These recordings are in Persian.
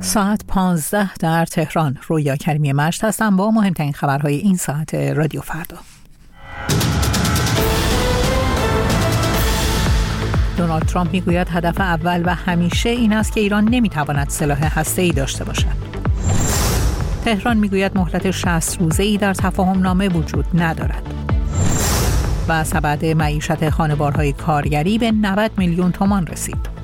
ساعت 15 در تهران. رویا کریمی مشت هستم با مهمترین خبرهای این ساعت رادیو فردا. دونالد ترامپ میگوید هدف اول و همیشه این است که ایران نمیتواند سلاح هسته‌ای داشته باشد. تهران میگوید مهلت 60 روزه‌ای در تفاهم نامه وجود ندارد. و سبد معیشت خانوارهای کارگری به 90 میلیون تومان رسید.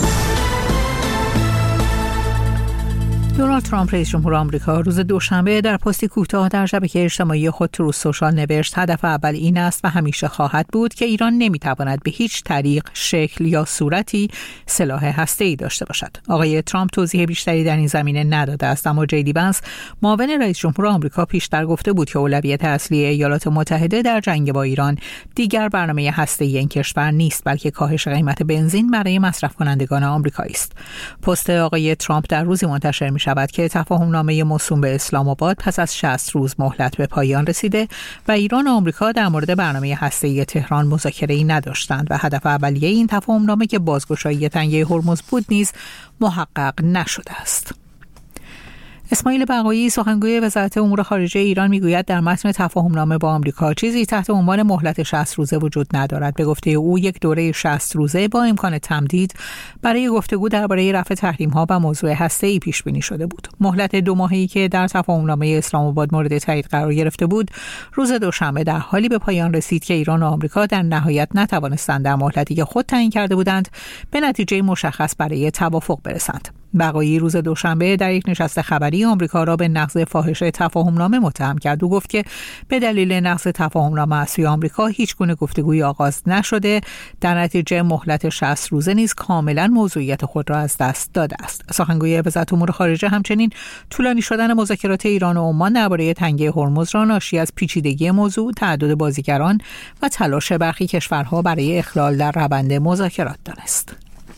دونالد ترامپ رئیس جمهور آمریکا روز دوشنبه در پستی کوتاه در شبکه اجتماعی خود تروث سوشال نوشت هدف اول این است و همیشه خواهد بود که ایران نمیتواند به هیچ طریق، شکل یا صورتی سلاح هسته‌ای داشته باشد. آقای ترامپ توضیح بیشتری در این زمینه نداده است، اما جی دی ونس معاون رئیس جمهور آمریکا پیشتر گفته بود که اولویت اصلی ایالات متحده در جنگ با ایران دیگر برنامه هسته‌ای این کشور نیست، بلکه کاهش قیمت بنزین برای مصرف کنندگان آمریکایی است. پست آقای ترامپ در روزی منتشر می شود که تفاهمنامه موسوم به اسلام آباد پس از 60 روز مهلت به پایان رسیده و ایران و آمریکا در مورد برنامه هسته‌ای تهران مذاکره‌ای نداشتند و هدف اولیه این تفاهمنامه که بازگشایی تنگه هرمز بود نیز محقق نشده است. اسماعیل بقایی سخنگوی وزارت امور خارجه ایران میگوید در متن تفاهمنامه با آمریکا چیزی تحت عنوان مهلت 60 روزه وجود ندارد. به گفته او یک دوره 60 روزه با امکان تمدید برای گفتگو درباره رفع تحریم‌ها و موضوع هسته‌ای پیش بینی شده بود. مهلت 2 ماهه‌ای که در تفاهمنامه اسلام آباد مورد تایید قرار گرفته بود روز دوشنبه در حالی به پایان رسید که ایران و آمریکا در نهایت نتوانستند در مهلتی که خود تعیین کرده بودند به نتیجه مشخص برای توافق برسند. بقایی روز دوشنبه در یک نشست خبری آمریکا را به نقض فاحش تفاهمنامه متهم کرد و گفت که به دلیل نقض تفاهمنامه از سوی آمریکا هیچ گونه گفتگوی آغاز نشده، در نتیجه مهلت 60 روزه نیز کاملا موضوعیت خود را از دست داده است. سخنگوی وزارت امور خارجه همچنین طولانی شدن مذاکرات ایران و عمان درباره تنگه هرمز را ناشی از پیچیدگی موضوع، تعدد بازیگران و تلاش برخی کشورها برای اخلال در روند مذاکرات دانست.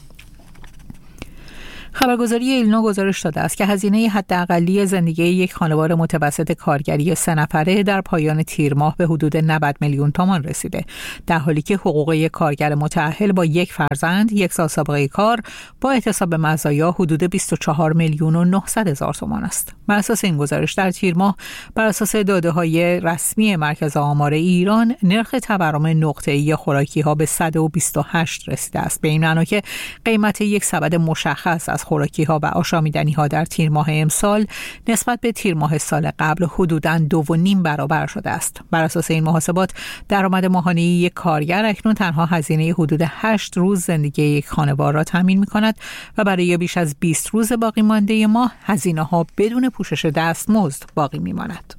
خبرگزاری ایلنا گزارش داده است که هزینه حداقلی زندگی یک خانواده متوسط کارگری 3 نفره در پایان تیر ماه به حدود 90 میلیون تومان رسیده، در حالی که حقوق یک کارگر متأهل با 1 فرزند، 1 سال سابقه کار با احتساب مزایا حدود 24 میلیون و 900 هزار تومان است. بر اساس این گزارش در تیر ماه بر اساس داده‌های رسمی مرکز آمار ایران نرخ تورم نقطه‌ای خوراکی‌ها به 128 رسیده است، به این معنی که قیمت یک سبد مشخص از خوراکی‌ها و آشامیدنی‌ها در تیر ماه امسال نسبت به تیر ماه سال قبل حدوداً 2.5 برابر شده است. بر اساس این محاسبات درآمد ماهانه یک کارگر اکنون تنها هزینه حدود 8 روز زندگی یک خانواده را تامین می‌کند و برای بیش از 20 روز باقی مانده ماه هزینه‌ها بدون پوشش دستمزد باقی می‌ماند.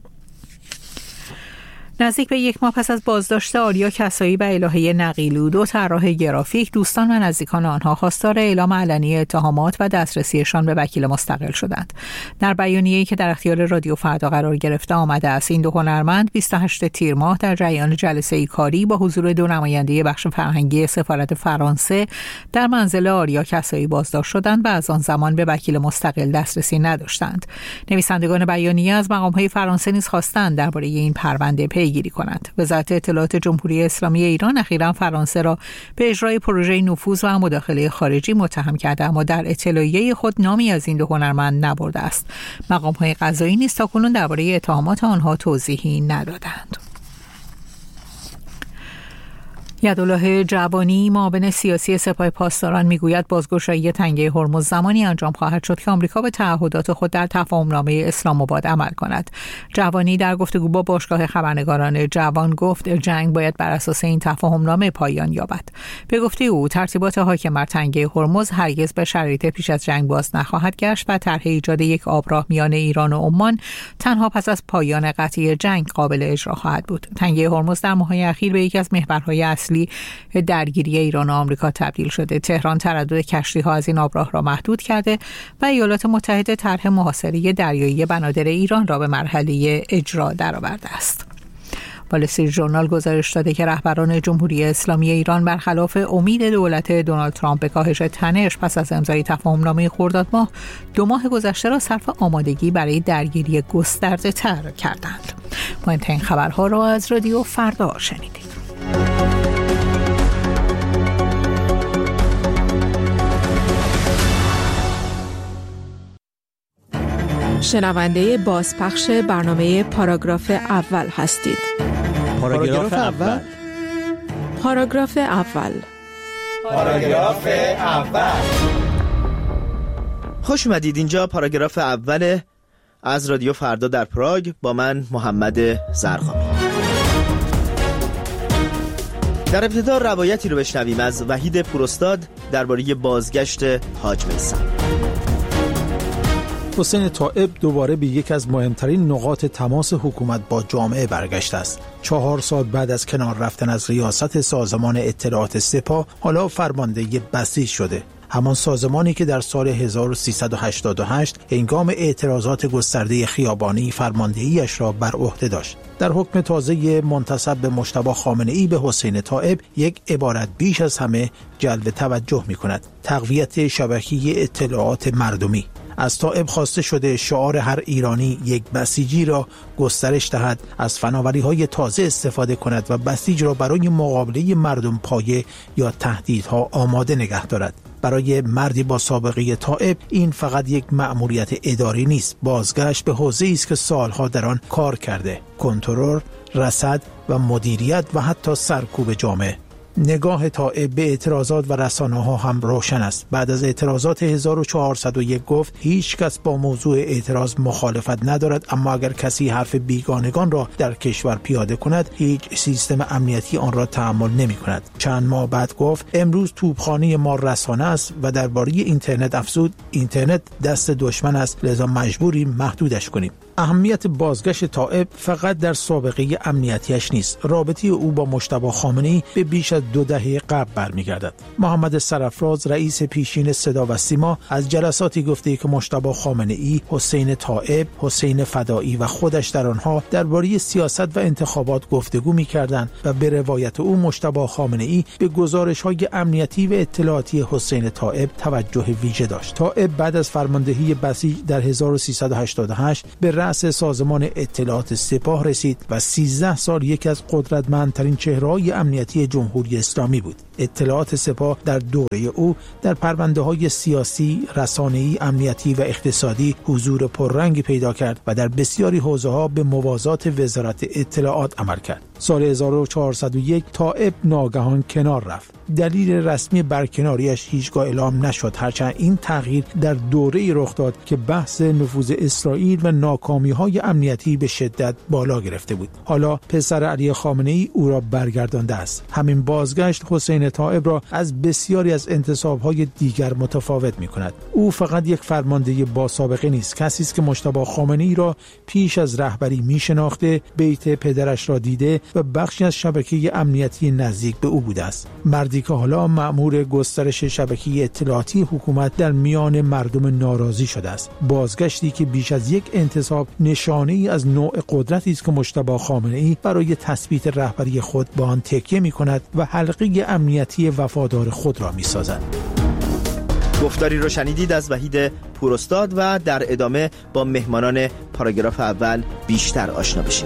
نزدیک به 1 ماه پس از بازداشت آریا کسایی و الهه نقیلو، 2 طراح گرافیک، دوستان و نزدیکان آنها خواستار اعلام علنی اتهامات و دسترسیشان به وکیل مستقل شدند. در بیانیه‌ای که در اختیار رادیو فردا قرار گرفته آمده است این 2 هنرمند 28 تیر ماه در جریان جلسه‌ای کاری با حضور 2 نماینده بخش فرهنگی سفارت فرانسه در منزل آریا کسایی بازداشت شدند و از آن زمان به وکیل مستقل دسترسی نداشتند. نویسندگان بیانیه از مقام‌های فرانسه نیز خواستند درباره این پرونده گیری کند. وزارت اطلاعات جمهوری اسلامی ایران اخیراً فرانسه را به اجرای پروژه نفوذ و مداخله خارجی متهم کرده، اما در اطلاعیه خود نامی از این 2 هنرمند نبرده است. مقام‌های قضایی نیز تاکنون درباره اتهامات آنها توضیحی ندادند. یدالله جوانی معاون سیاسی سپاه پاسداران میگوید بازگشایی تنگه هرمز زمانی انجام خواهد شد که آمریکا به تعهدات خود در تفاهمنامه اسلام آباد عمل کند. جوانی در گفتگو با باشگاه خبرنگاران جوان گفت جنگ باید بر اساس این تفاهمنامه پایان یابد. به گفته او ترتیبات حاکم بر تنگه هرمز هرگز به شرایط پیش از جنگ باز نخواهد گشت و طرح ایجاد یک آبراه میان ایران و عمان تنها پس از پایان قطعی جنگ قابل اجرا خواهد بود. تنگه هرمز در ماه‌های اخیر به یکی از محورهای اصلی درگیری ایران و آمریکا تبدیل شده. تهران تردد کشتی‌ها از این آبراه را محدود کرده و ایالات متحده طرح محاصره دریایی بنادر ایران را به مرحله اجرا درآورده است. وال استریت ژورنال گزارش داده که رهبران جمهوری اسلامی ایران برخلاف امید دولت دونالد ترامپ به کاهش تنش پس از امضای تفاهمنامه خرداد ماه 2 ماه گذشته را صرف آمادگی برای درگیری گسترده‌تر کردند. مهمترین خبرها را از رادیو فردا شنیدید. شنونده بازپخش برنامه پاراگراف اول هستید. پاراگراف اول. پاراگراف اول. پاراگراف اول. خوش اومدید. اینجا پاراگراف اول از رادیو فردا در پراگ با من محمد زرقامی. در ابتدا روایتی رو بشنویم از وحید پوراستاد درباره بازگشت حاج میثم. حسین طائب دوباره به یک از مهمترین نقاط تماس حکومت با جامعه برگشته است. 4 سال بعد از کنار رفتن از ریاست سازمان اطلاعات سپاه، حالا فرمانده بسیج شده. همان سازمانی که در سال 1388 هنگام اعتراضات گسترده خیابانی فرماندهیش را بر عهده داشت. در حکم تازه منتسب به مجتبی خامنه‌ای به حسین طائب یک عبارت بیش از همه جلب توجه می‌کند: تقویت شبکه اطلاعات مردمی. از طائب خواسته شده شعار هر ایرانی یک بسیجی را گسترش دهد، از فناوری‌های تازه استفاده کند و بسیج را برای مقابله مردم پایه یا تهدیدها آماده نگه دارد. برای مردی با سابقه طائب این فقط یک مأموریت اداری نیست، بازگشت به حوزه‌ای است که سالها در آن کار کرده: کنترل، رصد و مدیریت و حتی سرکوب جامعه. نگاه طائب به اعتراضات و رسانه‌ها هم روشن است. بعد از اعتراضات 1401 گفت هیچ کس با موضوع اعتراض مخالفت ندارد، اما اگر کسی حرف بیگانگان را در کشور پیاده کند هیچ سیستم امنیتی آن را تحمل نمی‌کند. چند ماه بعد گفت امروز توپخانه ما رسانه است و درباره اینترنت افزود اینترنت دست دشمن است، لذا مجبوریم محدودش کنیم. اهمیت بازگشت طائب فقط در سابقه امنیتیش نیست. رابطه او با مجتبی خامنه‌ای به بیش از 2 دهه قبل برمیگردد. محمد سرافراز رئیس پیشین صدا و سیما از جلساتی گفته که مجتبی خامنه‌ای، حسین طائب، حسین فدایی و خودش در آنها درباره سیاست و انتخابات گفتگو می‌کردند و به روایت او مجتبی خامنه‌ای به گزارش‌های امنیتی و اطلاعاتی حسین طائب توجه ویژه داشت. طائب بعد از فرماندهی بسیج در 1388 به رأس سازمان اطلاعات سپاه رسید و 13 سال یکی از قدرتمندترین چهره‌های امنیتی جمهوری اسلامی بود. اطلاعات سپاه در دوره او در پرونده‌های سیاسی، رسانه‌ای، امنیتی و اقتصادی حضور پررنگی پیدا کرد و در بسیاری حوزه‌ها به موازات وزارت اطلاعات عمل کرد. سال 1401 طائب ناگهان کنار رفت. دلیل رسمی برکناریش هیچگاه اعلام نشد، هرچند این تغییر در دوره‌ای رخ داد که بحث نفوذ اسرائیل و ناکامی‌های امنیتی به شدت بالا گرفته بود. حالا پسر علی خامنه‌ای او را برگردانده است. همین بازگشت حسین طائب را از بسیاری از انتصاب‌های دیگر متفاوت می‌کند. او فقط یک فرمانده با سابقه نیست، کسی است که مجتبی خامنه‌ای را پیش از رهبری می‌شناخته، بیت پدرش را دیده و بخشی از شبکه امنیتی نزدیک به او بوده است. مردی که حالا مأمور گسترش شبکه اطلاعاتی حکومت در میان مردم ناراضی شده است. بازگشتی که بیش از یک انتصاب نشانه‌ای از نوع قدرتی است که مجتبی خامنه‌ای برای تثبیت رهبری خود با آن تکیه می‌کند و حلقه امنیتی وفادار خود را می‌سازد. گفتاری رو شنیدید از وحید پوراستاد و در ادامه با مهمانان پاراگراف اول بیشتر آشنا بشیم.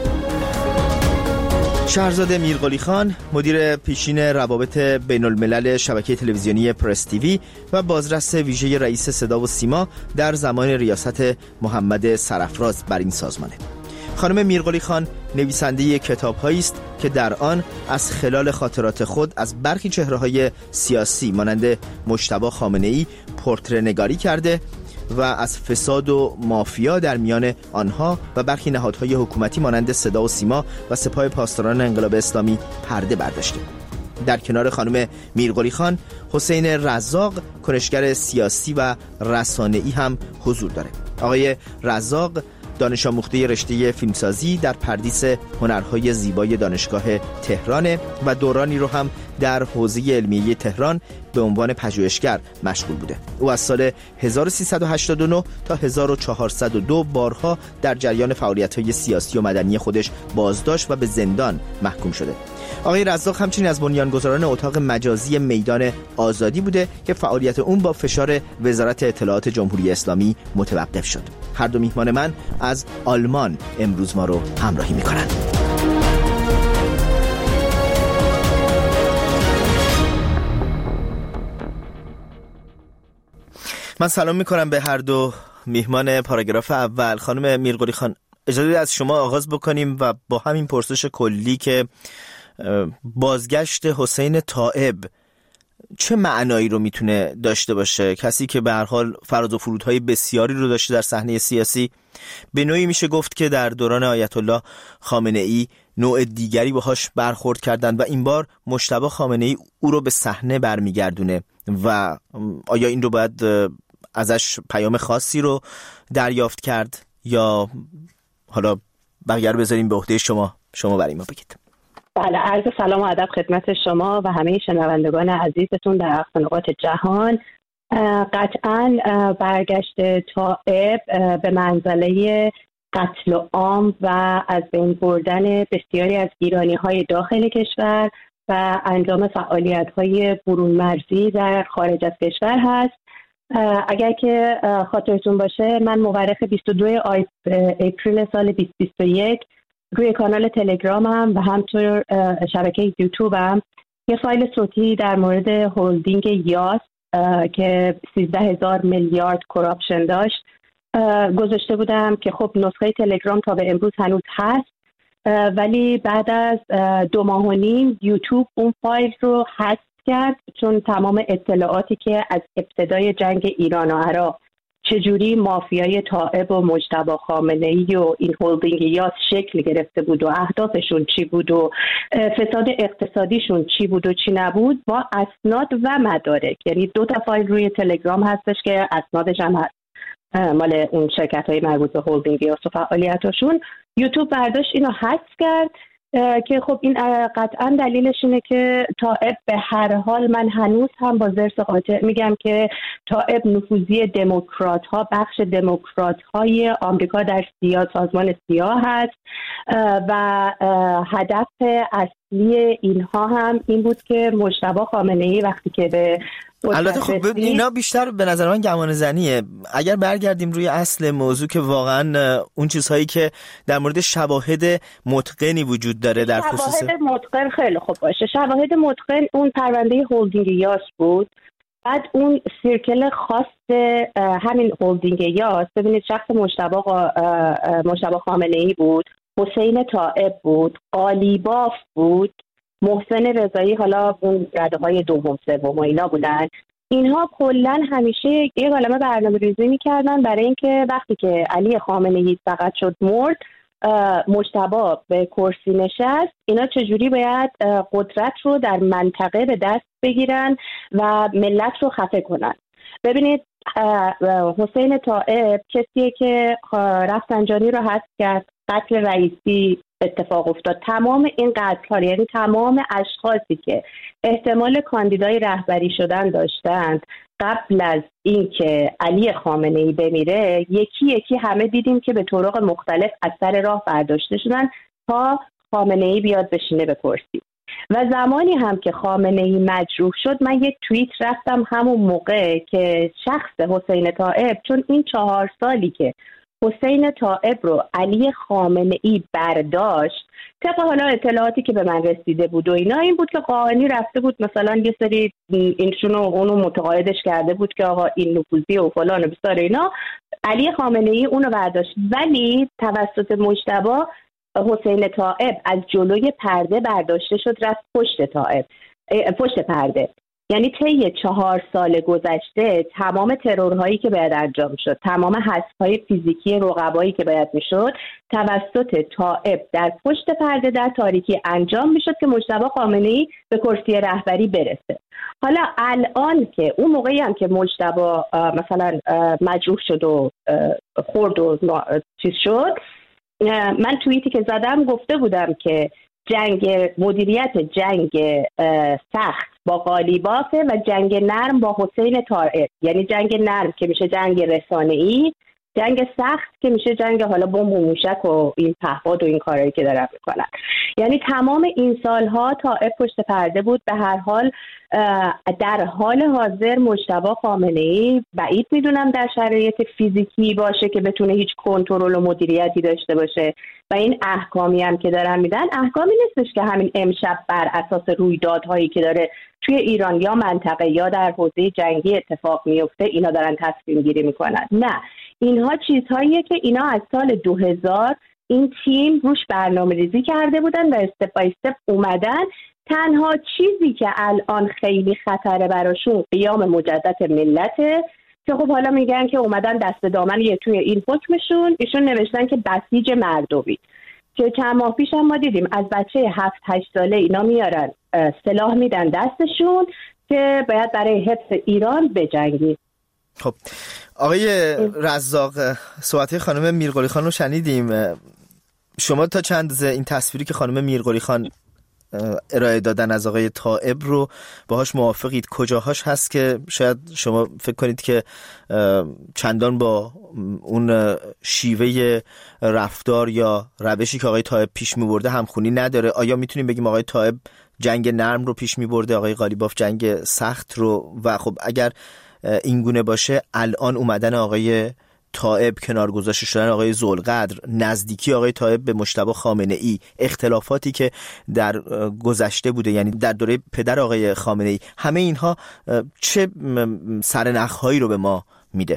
شهرزاد میرقلی خان، مدیر پیشین روابط بین الملل شبکه تلویزیونی پرس تیوی و بازرس ویژه رئیس صدا و سیما در زمان ریاست محمد سرافراز بر این سازمانه. خانم میرقلی خان نویسنده کتاب‌هایی است که در آن از خلال خاطرات خود از برخی چهره‌های سیاسی مانند مجتبی خامنه‌ای پورتره‌نگاری کرده و از فساد و مافیا در میان آنها و برخی نهادهای حکومتی مانند صدا و سیما و سپاه پاسداران انقلاب اسلامی پرده برداشته. در کنار خانم میرقلی خان، حسین رزاق، کنشگر سیاسی و رسانه‌ای هم حضور داره. آقای رزاق دانش آموخته رشته فیلمسازی در پردیس هنرهای زیبای دانشگاه تهران و دورانی رو هم در حوزه علمیه تهران به عنوان پژوهشگر مشغول بوده. او از سال 1389 تا 1402 بارها در جریان فعالیت‌های سیاسی و مدنی خودش بازداشت و به زندان محکوم شده. آقای رزاق همچنین از بنیانگذاران اتاق مجازی میدان آزادی بوده که فعالیت اون با فشار وزارت اطلاعات جمهوری اسلامی متوقف شد. هر دو میهمان من از آلمان امروز ما رو همراهی میکنند. من سلام میکنم به هر دو میهمان پاراگراف اول خانم میرقلی خان، اجازه از شما آغاز بکنیم و با همین پرسش کلی که بازگشت حسین طائب چه معنایی رو میتونه داشته باشه؟ کسی که به هر حال فراز و فرودهای بسیاری رو داشته در صحنه سیاسی، به نوعی میشه گفت که در دوران آیت الله خامنه ای نوع دیگری باهاش برخورد کردن و این بار مجتبی خامنه ای او رو به صحنه برمیگردونه و آیا این رو باید ازش پیام خاصی رو دریافت کرد یا حالا بقیه رو بذاریم به عهده شما برای ما بگید. بله، عرض سلام و ادب خدمت شما و همه شنوندگان عزیزتون در اقصا نقاط جهان. قطعاً برگشت طائب به منزله قتل عام و از بین بردن بسیاری از ایرانی‌های داخل کشور و انجام فعالیت‌های برون مرزی در خارج از کشور هست. اگر که خاطرتون باشه، من مورخ 22 اپریل سال 2021 روی کانال تلگرامم و همطور شبکه یوتیوبم یه فایل صوتی در مورد هولدینگ یاس که 13,000 میلیارد کراپشن داشت گذاشته بودم که خب نسخه تلگرام تا به امروز هنوز هست، ولی بعد از 2.5 ماه یوتیوب اون فایل رو حذف کرد، چون تمام اطلاعاتی که از ابتدای جنگ ایران و عراق چجوری مافیای طائب و مجتبی خامنه‌ای و این هولدینگ یاس شکل گرفته بود و اهدافشون چی بود و فساد اقتصادیشون چی بود و چی نبود با اسناد و مدارک. یعنی 2 تا فایل روی تلگرام هستش که اسنادش هم هست مال اون شرکت‌های مربوط به هولدینگ یاس و فعالیتاشون. یوتیوب برداشت اینو حذف کرد که خب این قطعا دلیلش اینه که طائب به هر حال، من هنوز هم با ضرس قاطع میگم که طائب نفوذی دموکرات ها، بخش دموکرات های آمریکا در سازمان سیاه هست و هدف اصلی اینها هم این بود که مجتبی خامنه ای وقتی که به البته خب اینا بیشتر به نظر من گمان زنیه. اگر برگردیم روی اصل موضوع که واقعا اون چیزهایی که در مورد شواهد متقنی وجود داره در خصوص شواهد متقن، خیلی خوب باشه. شواهد متقن اون پرونده هولدینگ یاس بود. بعد اون سیرکل خاص همین هولدینگ یاس، ببینید شخص مجتبی خامنه ای بود، حسین طائب بود، قالیباف بود، محسن رضایی، حالا اون رده‌های دوم سوم و اینا بودن. اینها کلا همیشه یه عالمه برنامه‌ریزی می‌کردن برای اینکه وقتی که علی خامنه‌ای فقط شد مرد، مجتبی به کرسی نشست، اینا چجوری باید قدرت رو در منطقه به دست بگیرن و ملت رو خفه کنن. ببینید حسین طائب کسیه که رفسنجانی رو حذف کرد، قتل رئیسی اتفاق افتاد. تمام این قتل‌ها، یعنی تمام اشخاصی که احتمال کاندیدای رهبری شدن داشتند قبل از اینکه علی خامنه‌ای بمیره، یکی یکی همه دیدیم که به طرق مختلف از سر راه برداشته شدن تا خامنه‌ای بیاد بشینه به کرسی. و زمانی هم که خامنه‌ای مجروح شد، من یک توییت رفتم همون موقع که شخص حسین طائب، چون این 4 سالی که حسین طائب رو علی خامنه‌ای برداشت، طبق حالا اطلاعاتی که به من رسیده بود و اینا، این بود که قاهنی رفته بود مثلا یه سری اینشون و اونو متقاعدش کرده بود که آقا این نفوذی و فلان و بسار اینا، علی خامنه‌ای اونو برداشت. ولی توسط مجتبی حسین طائب از جلوی پرده برداشته شد، رفت پشت پرده. یعنی طی 4 سال گذشته تمام ترورهایی که باید انجام شد، تمام حذف‌های فیزیکی رقبایی که باید میشد توسط طائب در پشت پرده در تاریکی انجام میشد که مجتبی خامنه‌ای به کرسی رهبری برسه. حالا الان که اون موقعی هم که مجتبی مثلا مجروح شد و خورد و چیز شد، من توییتی که زدم گفته بودم که مدیریت جنگ سخت با قالیبافه و جنگ نرم با حسین طائب. یعنی جنگ نرم که میشه جنگ رسانه‌ای، جنگ سخت که میشه جنگ حالا بمب و موشک و این پهپاد و این کارهایی که دارن میکنن. یعنی تمام این سالها طائب پشت پرده بود. به هر حال در حال حاضر مجتبی خامنه‌ای بعید میدونم در شرایط فیزیکی باشه که بتونه هیچ کنترل و مدیریتی داشته باشه و این احکامی هم که دارن میدن احکامی نیستش که همین امشب بر اساس رویدادهایی که داره توی ایران یا منطقه یا در حوزه جنگی اتفاق میفته اینا دارن تصمیم گیری میکنن. نه، اینها چیزهاییه که اینا از سال 2000 این تیم روش برنامه ریزی کرده بودن و استپ بای استپ اومدن. تنها چیزی که الان خیلی خطره براشون قیام مجدد ملته که خب حالا میگن که اومدن دست دامن توی این حکمشون ایشون نوشتن که بسیج مردمی، که چند ماه پیش هم ما دیدیم از بچه 7-8 ساله اینا میارن سلاح میدن دستشون که باید برای حفظ ایران بجنگید. خب آقای رزاق، صحبت خانم میرقلی خان رو شنیدیم. شما تا چند اندازه این تصویری که خانم میرقلی خان ارائه دادن از آقای تائب رو باهاش موافقید؟ کجاهاش هست که شاید شما فکر کنید که چندان با اون شیوه رفتار یا روشی که آقای تائب پیش می‌برده همخونی نداره؟ آیا میتونیم بگیم آقای تائب جنگ نرم رو پیش می‌برده، آقای قالیباف جنگ سخت رو؟ و خب اگر این گونه باشه، الان اومدن آقای تائب، کنار گذاشته شدن آقای ذوالقدر، نزدیکی آقای تائب به مجتبی خامنه‌ای، اختلافاتی که در گذشته بوده، یعنی در دوره پدر آقای خامنه‌ای، همه اینها چه سرنخ‌هایی رو به ما میده؟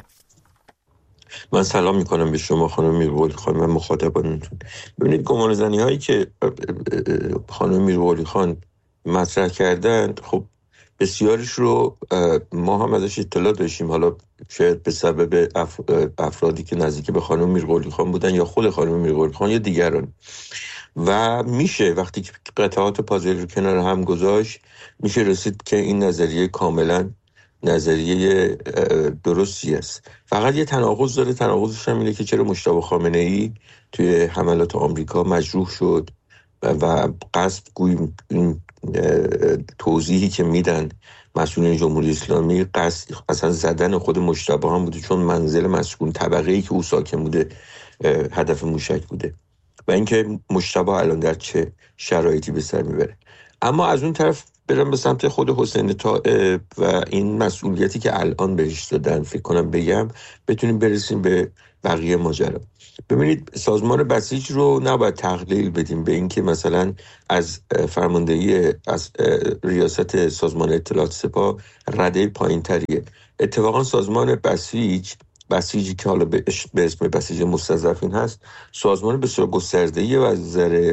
من سلام میکنم به شما خانم میرقلی خان و مخاطبانتون. ببینید گمانه‌زنی هایی که خانم میرقلی خان مطرح کردن، خب بسیارش رو ما هم ازش اطلاع داشتیم، حالا شاید به سبب افرادی که نزدیک به خانم میرقلی خان بودن یا خود خانم میرقلی خان یا دیگران. و میشه وقتی که قطعات پازل رو کنار هم گذاشت میشه رسید که این نظریه کاملا نظریه درستی است. فقط یه تناقض داره، تناقضش هم اینه که چرا مجتبی خامنه‌ای توی حملات آمریکا مجروح شد و قصد گوی این توضیحی که میدن مسئولین جمهوری اسلامی قصد اصلا زدن خود مجتبی هم بوده، چون منزل مسکون طبقه‌ای که او ساکن بوده هدف موشک بوده و اینکه مجتبی الان در چه شرایطی به سر میبره. اما از اون طرف برم به سمت خود حسین طائب و این مسئولیتی که الان بهش دادن، فکر کنم بگم بتونیم برسیم به بقیه ماجرا. ببینید سازمان بسیج رو نباید تقلیل بدیم به اینکه مثلا از فرماندهی از ریاست سازمان اطلاعات سپاه رده پایین تریه. اتفاقا سازمان بسیجی که حالا به اسم بسیج مستضعفین هست، سازمان بسیار گسترده‌ای و از نظر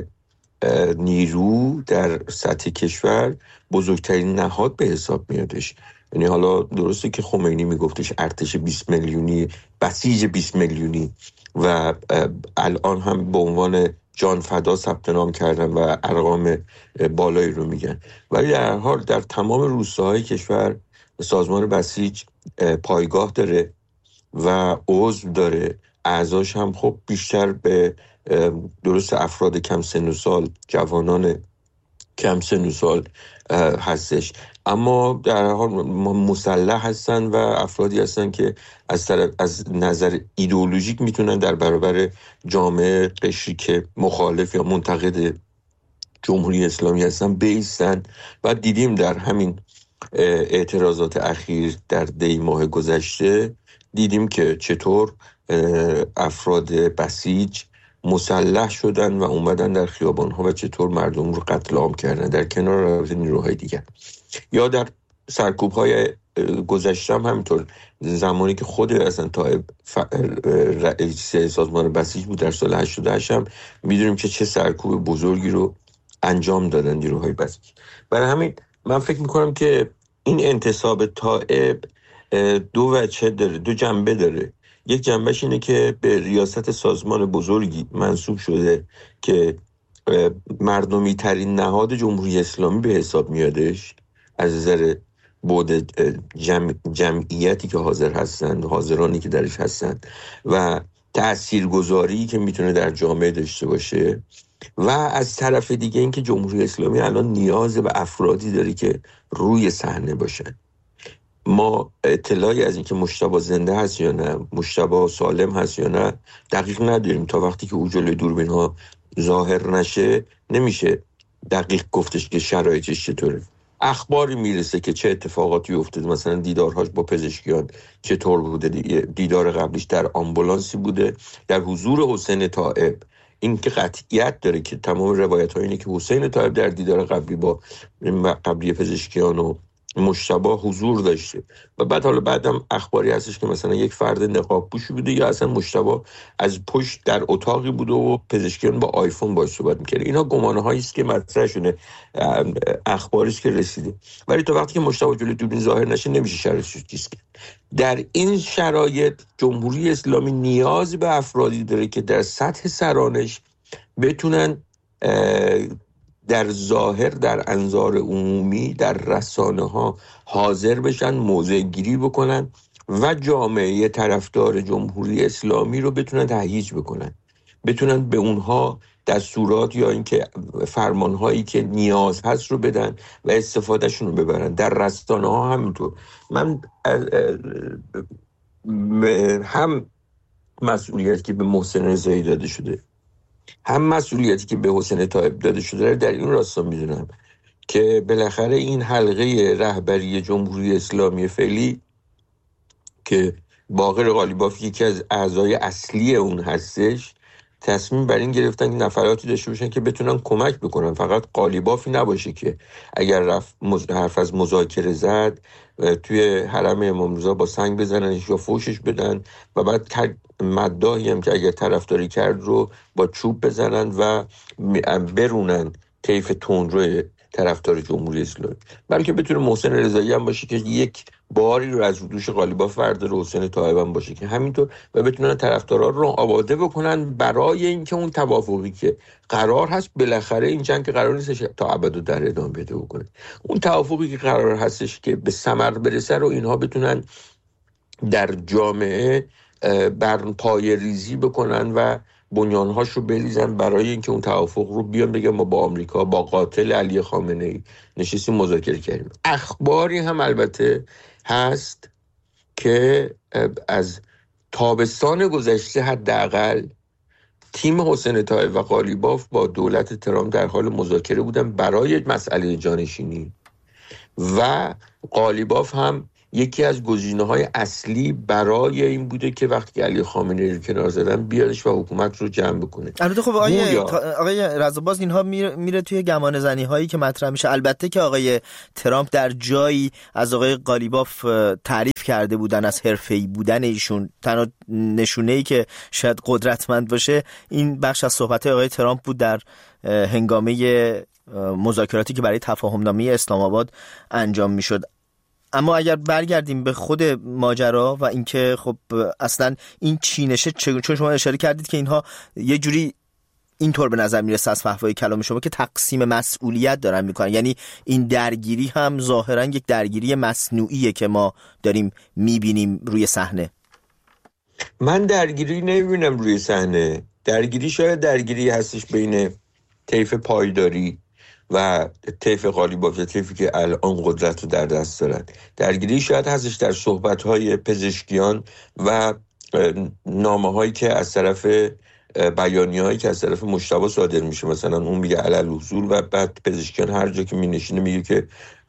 نیرو در سطح کشور بزرگترین نهاد به حساب میادش. یعنی حالا درسته که خمینی میگفتش ارتش 20 میلیونی، بسیج 20 میلیونی و الان هم به عنوان جان فدا ثبت نام کردن و ارقام بالایی رو میگن، ولی در هر حال در تمام روستاهای کشور سازمان بسیج پایگاه داره و عضو داره. اعضاش هم خب بیشتر به درست افراد کم سن و سال، جوانان کم سن و سال هستش، اما در حال مسلح هستن و افرادی هستن که از نظر ایدئولوژیک میتونن در برابر جامعه قشری که مخالف یا منتقد جمهوری اسلامی هستن بایستن. و دیدیم در همین اعتراضات اخیر در دی ماه گذشته دیدیم که چطور افراد بسیج مسلح شدن و اومدن در خیابان‌ها و چطور مردم رو قتل عام کردن در کنار نیروهای دیگر. یا در سرکوب‌های گذشته هم همینطور، زمانی که خود اصلا طائب رئیس سازمان بسیج بود در سال 88 هم میدونیم که چه سرکوب بزرگی رو انجام دادن نیروهای بسیج. برای همین من فکر میکنم که این انتصاب طائب دو وجه داره، دو جنبه داره. یک جنبش اینه که به ریاست سازمان بزرگی منصوب شده که مردمی ترین نهاد جمهوری اسلامی به حساب میادش از نظر بعد جمعیتی که حاضر هستند، حاضرانی که درش هستند و تاثیرگذاری که میتونه در جامعه داشته باشه. و از طرف دیگه این که جمهوری اسلامی الان نیاز به افرادی داره که روی صحنه باشن. ما اطلاعی از این که مجتبی زنده هست یا نه، مجتبی سالم هست یا نه دقیق نداریم. تا وقتی که او جلوی دوربین ها ظاهر نشه نمیشه دقیق گفتش که شرایطش چطوره. اخباری میرسه که چه اتفاقاتی افتاده، مثلا دیدارهاش با پزشکیان چطور بوده، دیدار قبلیش در آمبولانسی بوده در حضور حسین طائب. این که قطعیت داره که تمام روایت ها اینه که حسین طائب در دیدار قبلی با قبلی پزشکیان و مجتبی حضور داشته و بعد حالا بعدم اخباری هستش که مثلا یک فرد نقاب پوشی بوده یا اصلا مجتبی از پشت در اتاقی بوده و پزشکیان با آیفون باهاش صحبت می‌کردن. اینا گمانه‌هایی است که مطرح شده، اخباری است که رسیده، ولی تا وقتی که مجتبی جلوی دوربین ظاهر نشه نمیشه شرطش چیز کرد. در این شرایط جمهوری اسلامی نیاز به افرادی داره که در سطح سرانش بتونن در ظاهر در انظار عمومی در رسانه ها حاضر بشن، موضع گیری بکنن و جامعه طرفدار جمهوری اسلامی رو بتونن تهییج بکنن، بتونن به اونها دستورات یا اینکه فرمانهایی که نیاز هست رو بدن و استفادهشون رو ببرن. در رسانه ها همینطور. من هم مسئولیتی که به محسن رضایی داده شده هم مسئولیتی که به حسین طایب داده شده در این راستا میدونم که بالاخره این حلقه رهبری جمهوری اسلامی فعلی که باقر قالیباف یکی از اعضای اصلی اون هستش تصمیم بر این گرفتن که نفراتی داشته باشن که بتونن کمک بکنن. فقط قالیبافی نباشه که اگر رفت حرف از مذاکره زد توی حرم امام رضا با سنگ بزننش یا فوشش بدن و بعد مداحی هم که اگر طرفداری کرد رو با چوب بزنن و برونن طیف تندرو طرفدار جمهوری اسلامی، بلکه بتونه محسن رضایی هم باشه که یک باری رو از دوش قالیباف برداره، حسین طایب هم باشه که همینطور، و بتونن طرفدارا رو آماده بکنن برای اینکه اون توافقی که قرار هست، بالاخره این جنگ که قرار نیستش تا ابد در ادامه بده بکنه، اون توافقی که قرار هستش که به ثمر برسه رو اینها بتونن در جامعه بر پای ریزی بکنن و بنیانهاش رو بریزن برای اینکه اون توافق رو بیان بگن ما با آمریکا، با قاتل علی خامنه‌ای نشستیم مذاکره کردیم. اخباری هم البته هست که از تابستان گذشته حداقل تیم حسین طایب و قالیباف با دولت ترامپ در حال مذاکره بودن برای مسئله جانشینی و قالیباف هم یکی از گزینه‌های اصلی برای این بوده که وقتی علی خامنه‌ای رو کنار زدن بیادش و حکومت رو جمع بکنه. البته خب آقای رضاباز اینها میره توی گمان زنی هایی که مطرح میشه. البته که آقای ترامپ در جایی از آقای قالیباف تعریف کرده بودن از حرفه‌ای بودن ایشون. تنها نشونه‌ای که شاید قدرتمند باشه این بخش از صحبت آقای ترامپ بود در هنگامه مذاکراتی که برای تفاهم‌نامه اسلام آباد انجام میشد. اما اگر برگردیم به خود ماجرا و اینکه خب اصلا این چینشه، چون شما اشاره کردید که اینها یه جوری اینطور به نظر میرسه از فحوای کلام شما که تقسیم مسئولیت دارن میکنن، یعنی این درگیری هم ظاهرا یک درگیری مصنوعیه که ما داریم میبینیم روی صحنه. من درگیری نمیبینم روی صحنه. درگیری شاید درگیری هستش بین طیف پایداری و طیف قالیباف، طیفی که الان قدرت رو در دست دارن. درگیری شاید هستش در صحبت‌های پزشکیان و نامه‌هایی که از طرف بیانیه‌هایی که از طرف مجتبی صادر میشه. مثلا اون میگه علالحضور و بعد پزشکیان هر جا که مینشینه میگه که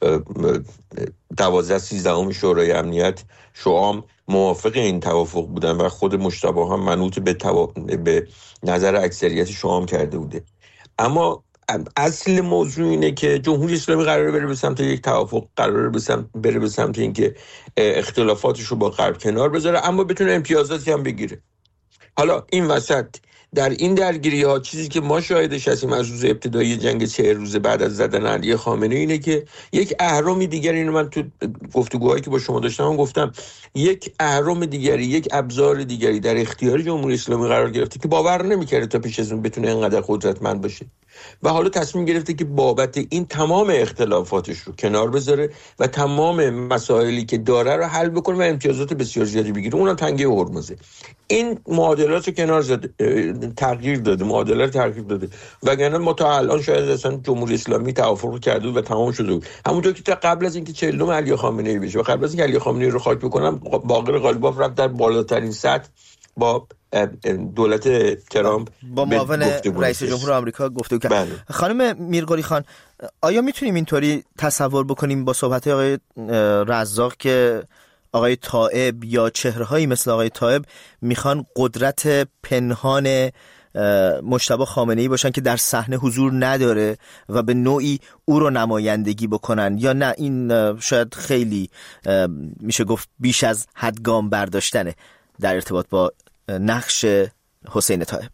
12-13 شورای امنیت شوام موافق این توافق بودن و خود مجتبی هم منوط به نظر اکثریت شوام کرده بوده. اما اصل موضوع اینه که جمهوری اسلامی قراره بره به سمت یک توافق، قراره بره به سمت اینکه اختلافاتش رو با غرب کنار بذاره اما بتونه امتیازاتی هم بگیره. حالا این وسط در این درگیری ها چیزی که ما شاهدش هستیم از روز ابتدایی جنگ 40 روز بعد از زدن علی خامنه‌ای اینه که یک اهرم دیگر، اینو من تو گفتگوهایی که با شما داشتم گفتم، یک اهرم دیگری، یک ابزار دیگری در اختیار جمهوری اسلامی قرار گرفته که باور نمی‌کرده تا پیش از اون بتونه اینقدر قدرتمند باشه و حالا تصمیم گرفته که بابت این تمام اختلافاتش رو کنار بذاره و تمام مسائلی که داره رو حل بکنه و امتیازات بسیار زیادی بگیره. اونم تنگه هرمزه. این معادلات رو کنار زده، تغییر داده، معادلات تغییر داده، وگرنه ما تا الان شاید اصلا جمهوری اسلامی توافق کرده و تمام شده بود. همونطور که تا قبل از اینکه 40 علی خامنه‌ای بشه و قبل از اینکه علی خامنه‌ای رو خاک بکنم، باقر قالیباف رفت در بالاترین سطح با دولت ترامپ با معاون رئیس جمهور آمریکا گفتگو کرد. بله. خانم میرقلی خان، آیا میتونیم اینطوری تصور بکنیم با صحبت آقای رزاق که آقای طایب یا چهره‌هایی مثل آقای طایب میخوان قدرت پنهان مجتبی خامنه‌ای باشن که در صحنه حضور نداره و به نوعی او رو نمایندگی بکنن، یا نه این شاید خیلی میشه گفت بیش از حد گام برداشتنه در ارتباط با نقش حسین طایب؟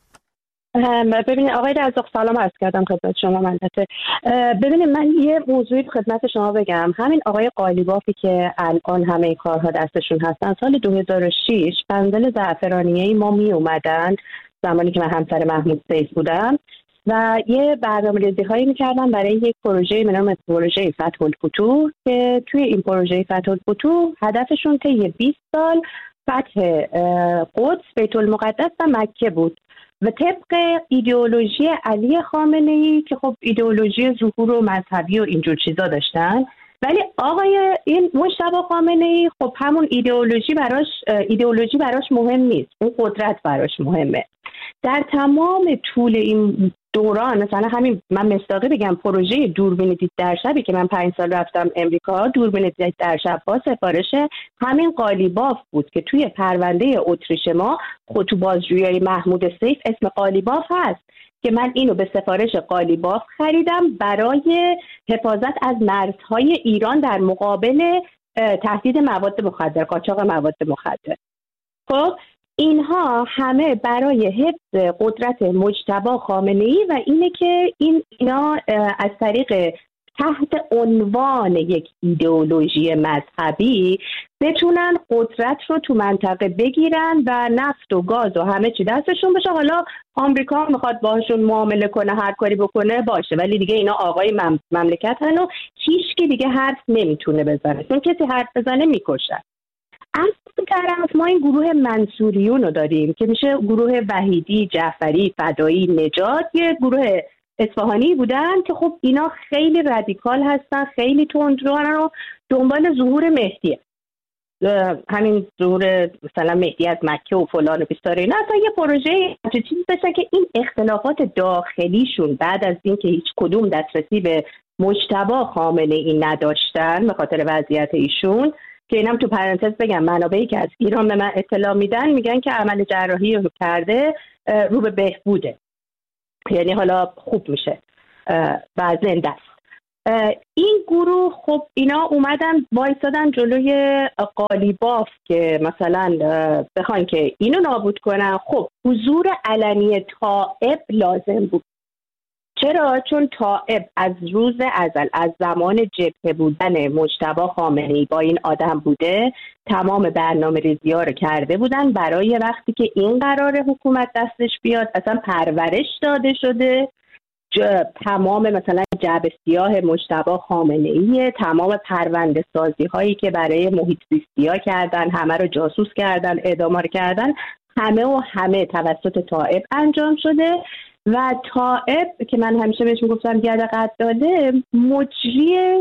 ببینید آقای رزاق، سلام عرض کردم خدمت شما. منته ببینید من یه موضوعی خدمت شما بگم. همین آقای قالیبافی که الان همه کارها دستشون هستن، سال 2006 پنزل زعفرانیه‌ای ما می اومدن زمانی که من همسر محمود سیف بودم و یه برنامه‌ریزی هایی می‌کردن برای یک پروژه به نام پروژه فتح الفتوح که توی این پروژه فتح الفتوح هدفشون طی 20 سال فتح قدس، بیت المقدس و مکه بود و طبق ایدئولوژی علی خامنه‌ای که خب ایدئولوژی ظهور و مذهبی و اینجور چیزا داشتن، ولی آقای این مجتبی خامنه‌ای خب همون ایدئولوژی براش مهم نیست، اون قدرت براش مهمه. در تمام طول این دوران، مثلا همین من مصداقی بگم، پروژه دوربین دید در شبی که من 5 سال رفتم امریکا، دوربین دید در شب با سفارش همین قالیباف بود که توی پرونده اتریش ما خود تو بازجویی محمود سیف اسم قالیباف هست که من اینو به سفارش قالیباف خریدم برای حفاظت از مرزهای ایران در مقابل تهدید مواد مخدر، قاچاق مواد مخدر. خب اینها همه برای حفظ قدرت مجتبی خامنه‌ای و اینه که اینا از طریق تحت عنوان یک ایدئولوژی مذهبی بتونن قدرت رو تو منطقه بگیرن و نفت و گاز و همه چی دستشون بشه. حالا آمریکا میخواد باهاشون معامله کنه، هر کاری بکنه باشه، ولی دیگه اینا آقای مملکتن و هیچکی دیگه حرف نمیتونه بزنه، چون کسی حرف بزنه میکشن. از اون طرف ما این گروه منصوریون رو داریم که میشه گروه وحیدی، جعفری، فدایی، نجات، یه گروه اصفهانی بودن که خب اینا خیلی رادیکال هستن، خیلی تندروان و دنبال ظهور مهدی، همین ظهور مثلا مهدی از مکه و فلان و بیستاره، اینا اصلا یه پروژه چیزی داشتن که این اختلافات داخلیشون بعد از این که هیچ کدوم دسترسی به مجتبی خامنه‌ای نداشتن به خاطر وضعیت ایشون، که اینم تو پرانتز بگم منابعی که از ایران به من اطلاع میدن میگن که عمل جراحی رو کرده، رو به بهبوده، یعنی حالا خوب میشه و زنده است. این گروه خب اینا اومدن وایسادن جلوی قالیباف که مثلا بخوان که اینو نابود کنن. خب حضور علنی طائب لازم بود. چرا؟ چون طائب از روز ازل، از زمان جبهه بودن مجتبی خامنه‌ای با این آدم بوده، تمام برنامه‌ریزی‌ها رو کرده بودن برای وقتی که این قرار حکومت دستش بیاد، اصلا پرورش داده شده. تمام مثلا جعبه سیاه مجتبی خامنه‌ای، تمام پرونده سازی هایی که برای محیط زیستی‌ها کردن، همه رو جاسوس کردن، اعدام کردن، همه توسط طائب انجام شده. و طائب که من همیشه بهش میگفتم گرد قد داده، مجری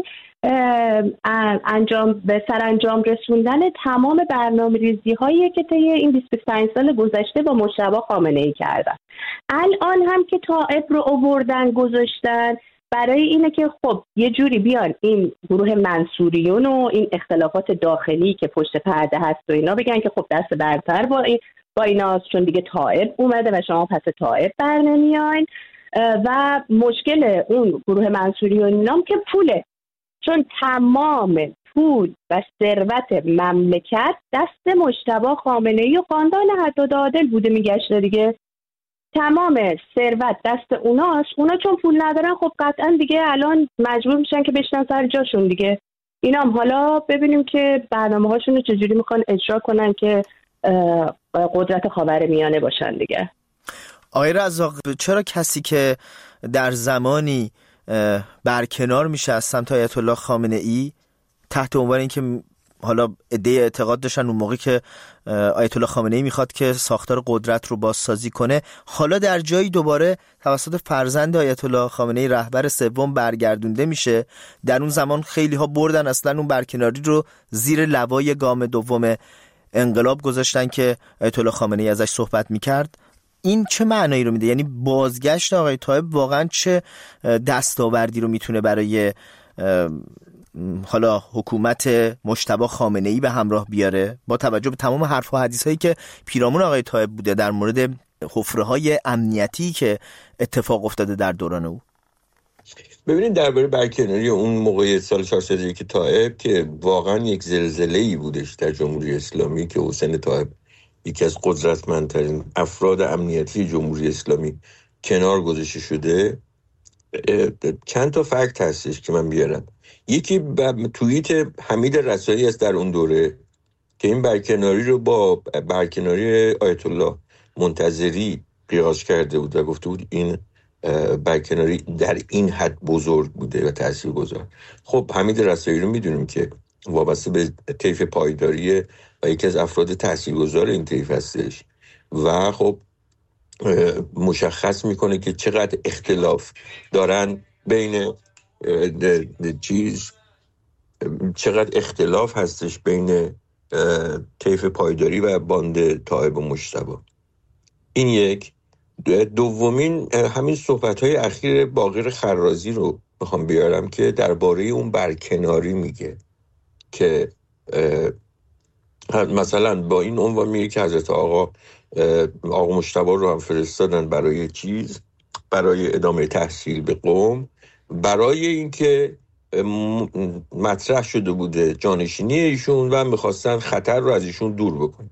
به سرانجام رسوندن تمام برنامه‌ریزی هایی که طی این 25 سال گذشته با مجتبی خامنه‌ای کردن. الان هم که طائب رو آوردن گذاشتن برای اینه که خب یه جوری بیان این گروه منصوریون و این اختلافات داخلی که پشت پرده هست و اینا بگن که خب دست برتر با ایناست، چون دیگه طائب اومده و شما پس طائب بر نمیاین. و مشکل اون گروه منصوریون اینام که پوله، چون تمام پول و ثروت مملکت دست مجتبی خامنه‌ای و خاندان حداد عادل بوده میگشته دیگه. تمام ثروت دست اوناست. اونا چون پول ندارن خب قطعا دیگه الان مجبور میشن که بشنن سر جاشون دیگه. اینا هم حالا ببینیم که برنامه هاشون رو چجوری میخوان اجرا کنن که قدرت خاورمیانه باشن دیگه. آقای رزاق، چرا کسی که در زمانی برکنار میشه از سمت آیت الله خامنه‌ای تحت عنوان این که حالا عده‌ای اعتقاد داشتن اون موقع که آیت الله خامنه‌ای میخواد که ساختار قدرت رو بازسازی کنه، حالا در جایی دوباره توسط فرزند آیت الله خامنه‌ای رهبر سوم برگردونده میشه؟ در اون زمان خیلی ها بردن اصلا اون برکناری رو زیر لوای گام دوم انقلاب گذاشتن که آیت الله خامنه‌ای ازش صحبت میکرد. این چه معنایی رو میده؟ یعنی بازگشت آقای طایب واقعا چه دستاوردی رو میتونه برای حالا حکومت مجتبی خامنه‌ای به همراه بیاره با توجه به تمام حرف و حدیث هایی که پیرامون آقای طایب بوده در مورد حفره‌های امنیتی که اتفاق افتاده در دوران او؟ ببینید درباره برکناری اون موقع سال 401 طائب که واقعا یک زلزله‌ای بودش در جمهوری اسلامی که حسین طائب یکی از قدرتمندترین افراد امنیتی جمهوری اسلامی کنار گذاشته شده، چند تا فکت هستش که من بیارم. یکی توییت حمید رسایی است در اون دوره که این برکناری رو با برکناری آیت الله منتظری قیاس کرده بود و گفته بود این برکناری در این حد بزرگ بوده و تاثیرگذار. خب حمید رسایی رو میدونیم که وابسته به طیف پایداری و یکی از افراد تاثیرگذار این طیف هستش و خب مشخص میکنه که چقدر اختلاف دارن بین چقدر اختلاف هستش بین طیف پایداری و باند طائب و مجتبی. این یک. دومین همین صحبت‌های اخیر باقر خرازی رو میخوام بیارم که درباره اون برکناری میگه که مثلا با این عنوان میگه که حضرت آقا مجتبی رو هم فرستادن برای ادامه تحصیل به قم، برای اینکه مطرح شده بوده جانشینی ایشون و میخواستن خطر رو از ایشون دور بکنن.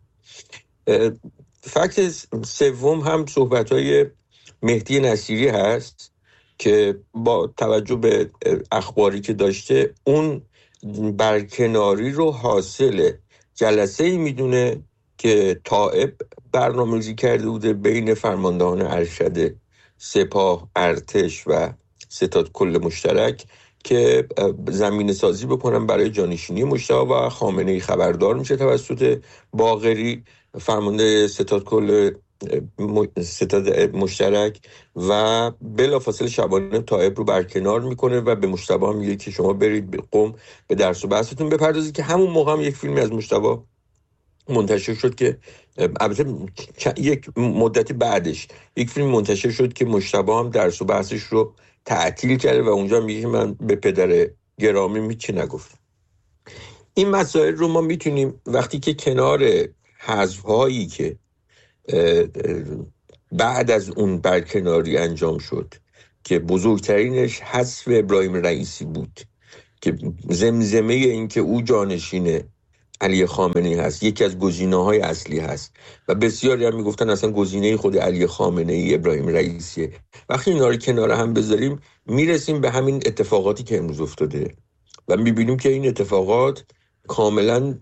فکت سوم هم صحبت‌های مهدی نصیری هست که با توجه به اخباری که داشته اون برکناری رو حاصل جلسه‌ای میدونه که طائب برنامه‌ریزی کرده بوده بین فرماندهان ارشد سپاه، ارتش و ستاد کل مشترک که زمینه سازی بکنن برای جانشینی مجتبی و خامنه‌ای خبردار میشه توسط باقری فرمانده ستاد کل ستاد مشترک و بلافاصله شبانه طائب رو برکنار میکنه و به مجتبی میگه که شما برید به قم به درس و بحثتون بپردازید. که همون موقع هم یک فیلمی از مجتبی منتشر شد که البته یک مدتی بعدش یک فیلم منتشر شد که مجتبی هم درس و بحثش رو تعطیل کرده و اونجا میگه من به پدر گرامی هیچی نگفتم. این مسائل رو ما میتونیم وقتی که کنار حذف‌هایی که بعد از اون برکناری انجام شد که بزرگترینش حذف ابراهیم رئیسی بود که زمزمه این که او جانشین علی خامنه‌ای هست یکی از گزینه‌های اصلی هست و بسیاری هم میگفتن اصلا گزینه خود علی خامنه‌ای ابراهیم رئیسیه. وقتی اینا رو کنار هم بذاریم میرسیم به همین اتفاقاتی که امروز افتاده و میبینیم که این اتفاقات کاملا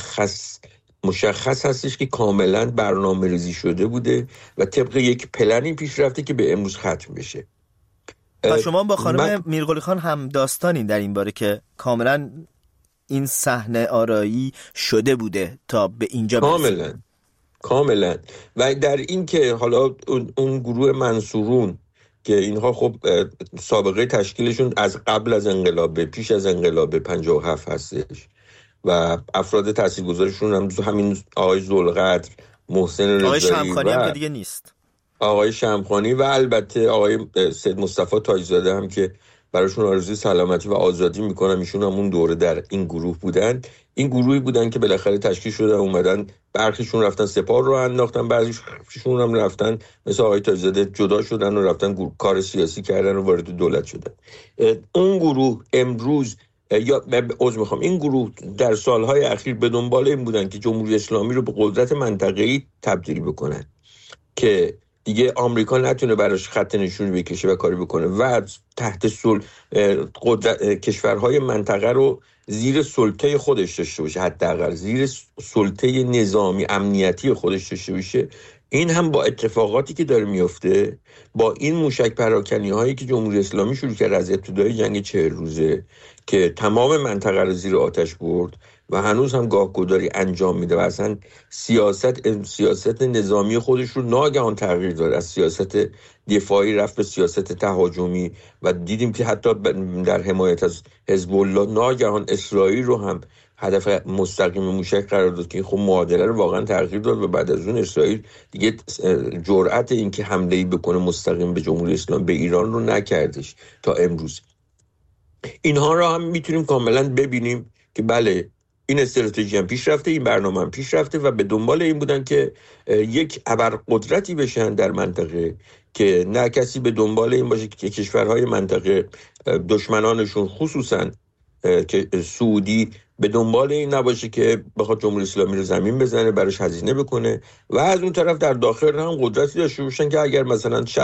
مشخص هستش که کاملا برنامه ریزی شده بوده و طبق یک پلنی پیش رفته که به امروز ختم بشه. و شما با خانم میرقلی خان هم داستانین در این باره که کاملا این صحنه آرایی شده بوده تا به اینجا برسه. کاملا. و در این که حالا اون گروه منصورون که اینها خب سابقه تشکیلشون از قبل از انقلاب پیش از انقلاب 57 هستش و افراد تاثیرگذارشون هم همین آقای ذوالقدر، محسن رضایی، آقای شمخانی هم که دیگه نیست، آقای شمخانی و البته آقای سید مصطفی تاجزاده هم که براشون آرزوی سلامتی و آزادی میکنم. ایشون هم اون دوره در این گروه بودن. این گروهی بودن که بالاخره تشکیل شدن اومدن، برخیشون رفتن سپاه رو انداختن، بعضیشون هم رفتن مثل آقای تاجزاده جدا شدن و رفتن کار سیاسی کردن و وارد دولت شدن. اون گروه امروز این گروه در سالهای اخیر به دنبال این بودن که جمهوری اسلامی رو به قدرت منطقه‌ای تبدیل بکنن که دیگه آمریکا نتونه براش خط نشونی بکشه و کاری بکنه و تحت کشورهای منطقه رو زیر سلطه خودش داشته باشه، حداقل زیر سلطه نظامی امنیتی خودش داشته باشه. این هم با اتفاقاتی که داره میفته، با این موشک پراکنی هایی که جمهوری اسلامی شروع کرد از ابتدای جنگ 40 روزه که تمام منطقه رو زیر آتش برد و هنوز هم گاهگداری انجام میده و اصلا سیاست نظامی خودش رو ناگهان تغییر داد، از سیاست دفاعی رفت به سیاست تهاجمی و دیدیم که حتی در حمایت از حزب الله ناگهان اسرائیل رو هم هدف مستقیم موشک قرار داد که خب معادله رو واقعا تغییر داد و بعد از اون اسرائیل دیگه جرأت این که حمله‌ای بکنه مستقیم به جمهوری اسلامی به ایران رو نکردش تا امروز. اینها رو هم میتونیم کاملا ببینیم که بله این استراتژی هم پیش رفته، این برنامه هم پیش رفته و به دنبال این بودن که یک ابرقدرتی بشن در منطقه که نه کسی به دنبال این باشه که کشورهای منطقه دشمنانشون خصوصا که سعودی به دنبال این نباشه که بخواد جمهوری اسلامی رو زمین بزنه، براش هزینه بکنه و از اون طرف در داخل هم قدرتی داشته باشن که اگر مثلا 60%،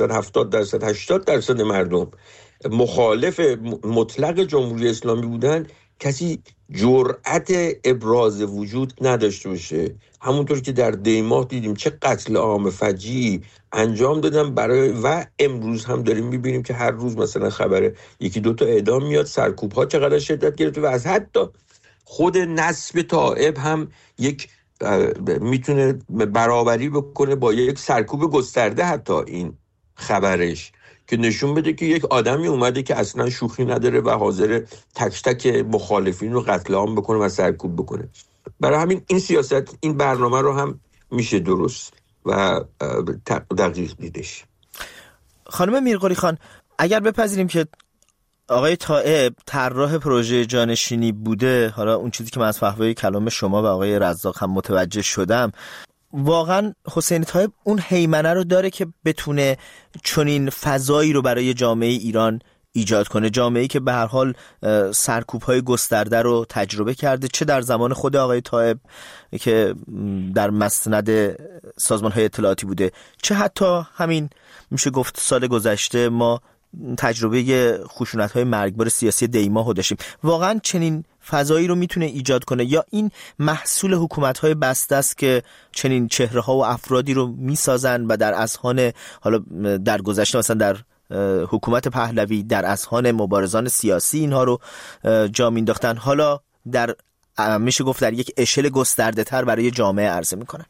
70%، 80% مردم مخالف مطلق جمهوری اسلامی بودن، کسی جرأت ابراز وجود نداشته باشه. همونطور که در دیماه دیدیم چه قتل عام فجیعی انجام دادن برای و امروز هم داریم میبینیم که هر روز مثلا خبر یکی دوتا اعدام میاد، سرکوب‌ها چقدر شدت گرفته و از حتی خود نسب طائب هم یک میتونه برابری بکنه با یک سرکوب گسترده، حتی این خبرش که نشون بده که یک آدمی اومده که اصلا شوخی نداره و حاضر تک تک مخالفین رو قتل عام بکنه و سرکوب بکنه. برای همین این سیاست، این برنامه رو هم میشه درست و دقیق دیدش. خانم میرقلی خان، اگر بپذیریم که آقای طائب طراح پروژه جانشینی بوده، حالا اون چیزی که من از فحوای کلام شما و آقای رزاق هم متوجه شدم، واقعا حسین طائب اون هیمنه رو داره که بتونه چنین فضایی رو برای جامعه ایران ایجاد کنه، جامعه‌ای که به هر حال سرکوب‌های گسترده رو تجربه کرده، چه در زمان خود آقای طائب که در مسند سازمان‌های اطلاعاتی بوده، چه حتی همین میشه گفت سال گذشته ما تجربه خشونت‌های مرگبار سیاسی دیماه رو داشتیم. واقعا چنین فضایی رو میتونه ایجاد کنه یا این محصول حکومت‌های بسته است که چنین چهره‌ها و افرادی رو میسازن و در اذهان، حالا در گذشته مثلا در حکومت پهلوی در اذهان مبارزان سیاسی اینها رو جا مینداختن، حالا در میشه گفت در یک اشل گسترده تر برای جامعه عرضه میکنن.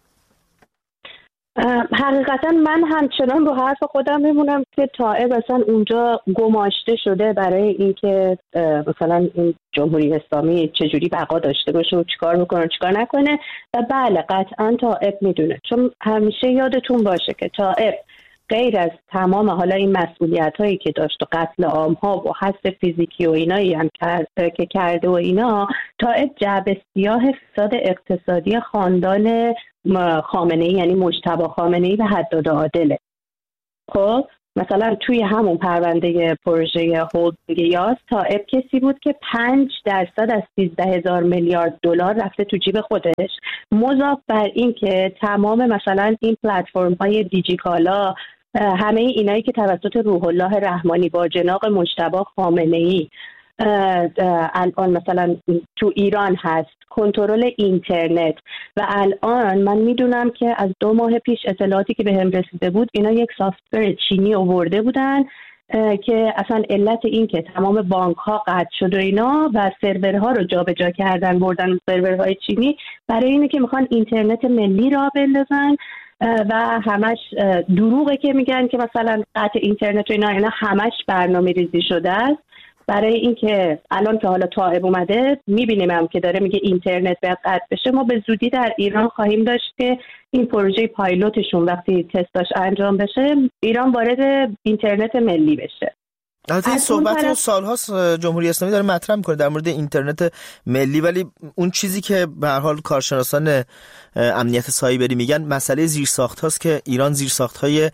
حقیقتا من همچنان رو حرف خودم میمونم که طائب اصلا اونجا گماشته شده برای اینکه مثلا این جمهوری اسلامی چجوری بقا داشته باشه و چیکار بکنه چیکار نکنه. و بله قطعا طائب میدونه، چون همیشه یادتون باشه که طائب غیر از تمام حالا این مسئولیت هایی که داشت و قتل عام ها و حذف فیزیکی و اینایی هم که کرده و اینا، طائب جعبه سیاه فساد اقتصادی خاندان خامنه‌ای یعنی مجتبی خامنه‌ای به حداد عادله. خب مثلا توی همون پرونده پروژه هولدینگ یاس، طائب کسی بود که 5% از 13,000 میلیارد دلار رفته تو جیب خودش، مضاف بر این که تمام مثلا این پلتفرم های دیجیکالا، همه اینایی که توسط روح الله رحمانی با جناق مجتبی خامنه‌ای الان مثلا تو ایران هست، کنترل اینترنت. و الان من میدونم که از 2 ماه پیش اطلاعاتی که به هم رسیده بود، اینا یک سافتور چینی آورده بودن که اصلا علت این که تمام بانک ها قطع شد و اینا و سرورها رو جابجا کردن بردن سرورهای چینی، برای اینه که میخوان اینترنت ملی را بندازن و همش دروغه که میگن که مثلا قطع اینترنت و اینا همش برنامه ریزی شده است برای اینکه الان که حالا طائب اومده میبینیم هم که داره میگه اینترنت باید قطع بشه. ما به زودی در ایران خواهیم داشت که این پروژه پایلوتشون وقتی تستاش انجام بشه ایران وارد اینترنت ملی بشه. البته این صحبت رو سال‌هاست جمهوری اسلامی داره مطرح میکنه در مورد اینترنت ملی، ولی اون چیزی که به هر حال کارشناسان امنیت سایبری میگن مسئله زیرساخت‌هاست که ایران زیرساخت‌های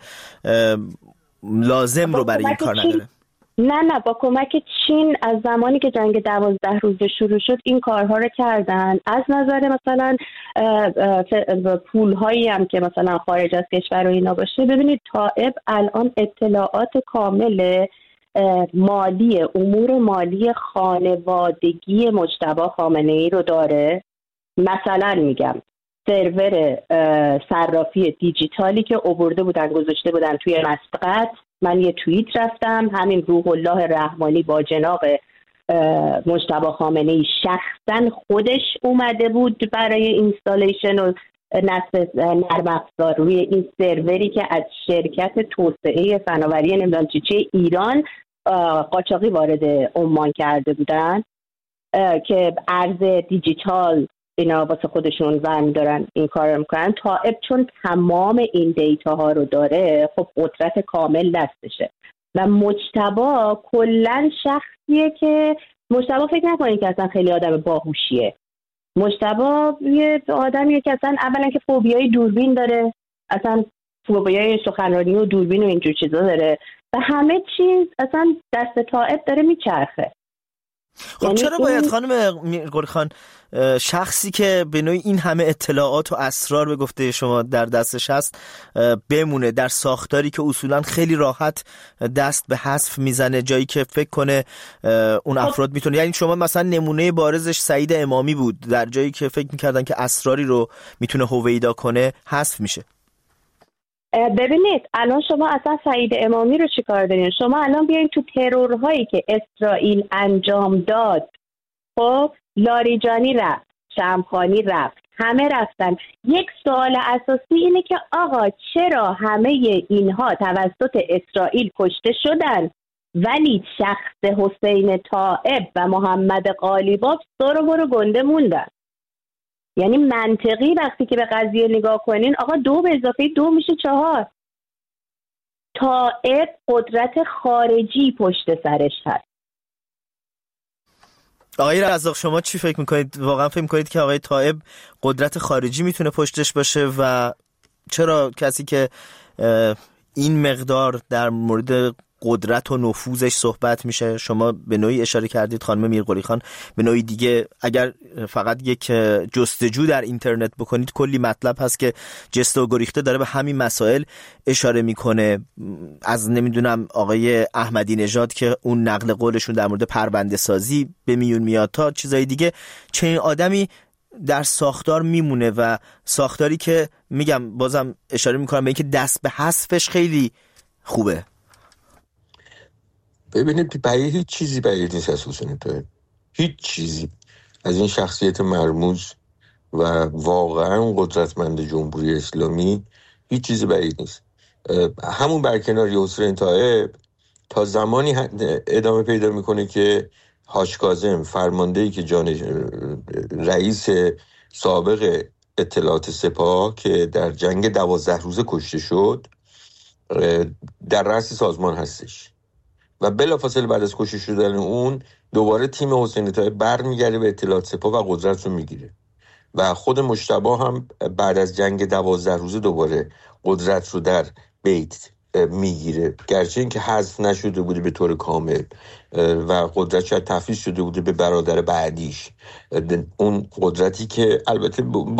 لازم رو برای این کار نداره. نه با کمک چین از زمانی که جنگ 12 روزه شروع شد این کارها رو کردن. از نظر مثلا پول‌هایی هم که مثلا خارج از کشور و اینا باشه، ببینید طائب الان اطلاعات کامل مالی امور مالی خانوادگی مجتبی خامنه‌ای رو داره. مثلا میگم سرور صرافی دیجیتالی که آورده بودن گذاشته بودن توی مسقط، من یه توییت رفتم، همین روح الله رحمانی با جناب مجتبی خامنه‌ای شخصا خودش اومده بود برای اینستالیشن و نصب نرم افزار روی این سروری که از شرکت توسعه فناوری نمیدونم چی ایران قاچاقی وارد عمان کرده بودن که ارز دیجیتال اینا واسه خودشون ورمی دارن این کار رو میکنن. طائب چون تمام این دیتا ها رو داره، خب قدرت کامل دستشه. و مجتبی کلن شخصیه که مجتبی فکر نکنید که اصلا خیلی آدم باهوشیه، مجتبی یه آدمیه که اصلا اولا که فوبیای دوربین داره، اصلا فوبیای سخنرانی و دوربین و اینجور چیزا داره و همه چیز اصلا دست طائب داره میچرخه. خب یعنی چرا باید خانم میرقلی خان شخصی که به نوعی این همه اطلاعات و اسرار به گفته شما در دستش هست بمونه در ساختاری که اصولا خیلی راحت دست به حذف میزنه، جایی که فکر کنه اون افراد میتونه، یعنی شما مثلا نمونه بارزش سعید امامی بود، در جایی که فکر میکردن که اسراری رو میتونه هویدا کنه حذف میشه. ببینید الان شما اصلا سعید امامی رو چیکار دارین؟ شما الان بیاین تو ترورهایی که اسرائیل انجام داد، خب لاریجانی رفت، شمخانی رفت، همه رفتن. یک سوال اساسی اینه که آقا چرا همه اینها توسط اسرائیل کشته شدن ولی شخص حسین طائب و محمد قالیباف برو گنده موندن؟ یعنی منطقی وقتی که به قضیه نگاه کنین آقا 2 به اضافه 2 میشه 4. طائب قدرت خارجی پشت سرش هست. آقای رزاق شما چی فکر میکنید؟ واقعا فکر میکنید که آقای طائب قدرت خارجی میتونه پشتش باشه و چرا کسی که این مقدار در مورد قدرت و نفوذش صحبت میشه، شما به نوعی اشاره کردید خانم میرقلی خان، به نوعی دیگه اگر فقط یک جستجو در اینترنت بکنید کلی مطلب هست که جسته و گریخته داره به همین مسائل اشاره میکنه، از نمیدونم آقای احمدی نژاد که اون نقل قولشون در مورد پرونده سازی به میون میاد تا چیزای دیگه. چنین آدمی در ساختار میمونه و ساختاری که میگم بازم اشاره میکنم به اینکه دست به حذفش خیلی خوبه. ببینید هیچ چیزی بعید نیست از حسین طائب، هیچ چیزی از این شخصیت مرموز و واقعا قدرتمند جمهوری اسلامی هیچ چیزی بعید نیست. همون برکناری حسین طائب تا زمانی ادامه پیدا میکنه که حاج کاظم فرماندهی که رئیس سابق اطلاعات سپاه که در جنگ 12 روزه کشته شد در رأس سازمان هستش و بلافاصله بعد از کشته شدن اون دوباره تیم حسین طائب برمیگرده به اطلاعات سپاه و قدرت رو میگیره و خود مجتبی هم بعد از جنگ 12 روزه دوباره قدرت رو در بیت میگیره، گرچه این که حذف نشده بوده به طور کامل و قدرت شاید تفویض شده بوده به برادر بعدیش، اون قدرتی که البته